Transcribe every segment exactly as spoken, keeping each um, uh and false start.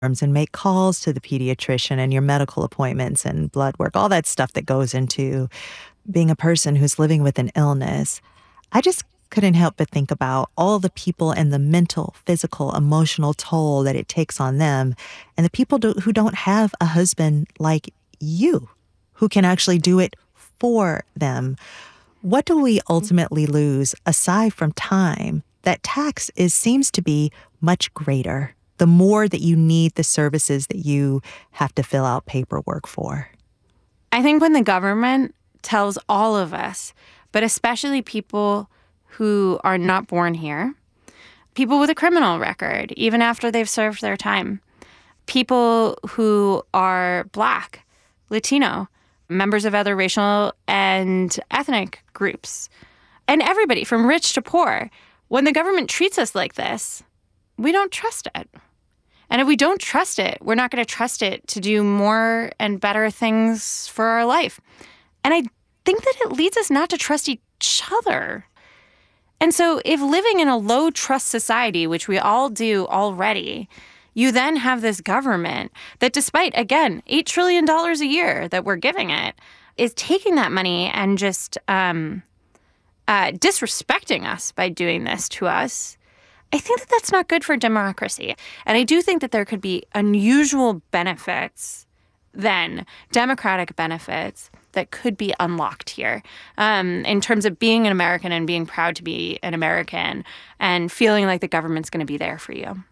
and make calls to the pediatrician and your medical appointments and blood work, all that stuff that goes into being a person who's living with an illness, I just couldn't help but think about all the people and the mental, physical, emotional toll that it takes on them, and the people do, who don't have a husband like you, who can actually do it for them. What do we ultimately lose aside from time? That tax is seems to be much greater the more that you need the services that you have to fill out paperwork for. I think when the government tells all of us, but especially people who are not born here, people with a criminal record, even after they've served their time, people who are Black, Latino, members of other racial and ethnic groups, and everybody from rich to poor, when the government treats us like this, we don't trust it. And if we don't trust it, we're not going to trust it to do more and better things for our life. And I think that it leads us not to trust each other. And so if living in a low trust society, which we all do already, you then have this government that, despite, again, eight trillion dollars a year that we're giving it, is taking that money and just um, uh, disrespecting us by doing this to us. I think that that's not good for democracy. And I do think that there could be unusual benefits, then, democratic benefits, that could be unlocked here um, in terms of being an American and being proud to be an American and feeling like the government's going to be there for you.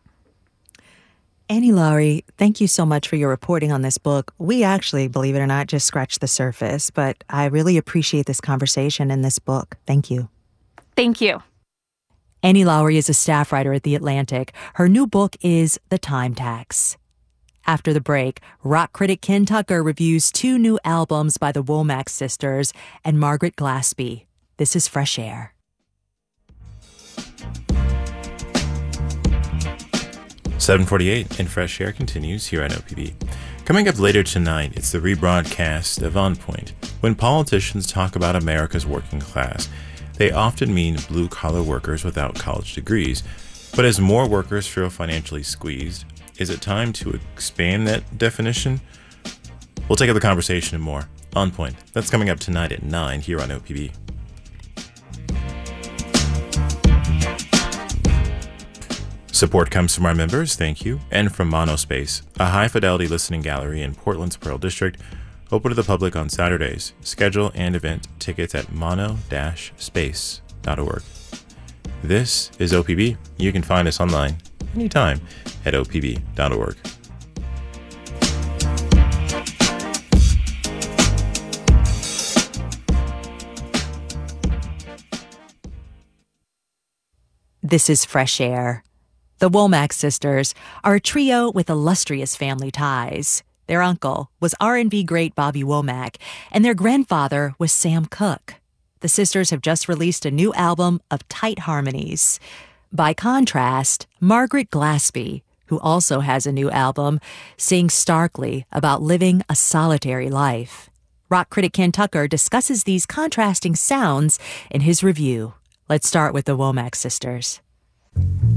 Annie Lowrey, thank you so much for your reporting on this book. We actually, believe it or not, just scratched the surface, but I really appreciate this conversation and this book. Thank you. Thank you. Annie Lowrey is a staff writer at The Atlantic. Her new book is The Time Tax. After the break, rock critic Ken Tucker reviews two new albums by the Womack sisters and Margaret Glaspie. This is Fresh Air. seven forty-eight and Fresh Air continues here on O P B. Coming up later tonight, it's the rebroadcast of On Point. When politicians talk about America's working class, they often mean blue-collar workers without college degrees. But as more workers feel financially squeezed, is it time to expand that definition? We'll take up the conversation and more. On Point. That's coming up tonight at nine here on O P B. Support comes from our members, thank you, and from Monospace, a high-fidelity listening gallery in Portland's Pearl District, open to the public on Saturdays. Schedule and event tickets at mono dash space dot org. This is O P B. You can find us online anytime at O P B dot org. This is Fresh Air. The Womack sisters are a trio with illustrious family ties. Their uncle was R and B great Bobby Womack, and their grandfather was Sam Cooke. The sisters have just released a new album of tight harmonies. By contrast, Margaret Glaspie, who also has a new album, sings starkly about living a solitary life. Rock critic Ken Tucker discusses these contrasting sounds in his review. Let's start with the Womack sisters.